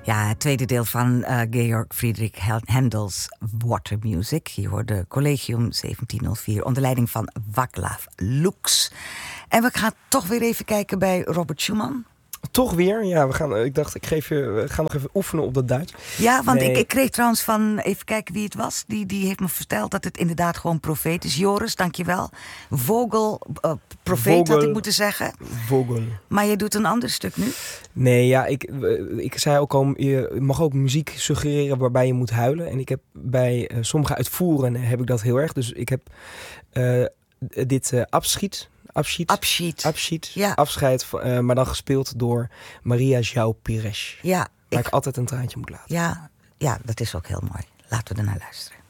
Ja, het tweede deel van Georg Friedrich Händels Water Music. Hier hoorde Collegium 1704 onder leiding van Václav Lux. En we gaan toch weer even kijken bij Robert Schumann. Toch weer? Ja, ik dacht, we gaan nog even oefenen op dat Duits. Ja, want ik kreeg trouwens van, even kijken wie het was. Die heeft me verteld dat het inderdaad gewoon profeet is. Joris, dankjewel. Vogel, profeet had ik moeten zeggen. Vogel. Maar je doet een ander stuk nu? Nee, ja, ik zei ook al, je mag ook muziek suggereren waarbij je moet huilen. En ik heb bij sommige uitvoeren heb ik dat heel erg. Dus ik heb dit Abschied, ja. Afscheid, maar dan gespeeld door Maria João Pires. Ja, waar ik altijd een traantje moet laten. Ja, dat is ook heel mooi. Laten we er naar luisteren.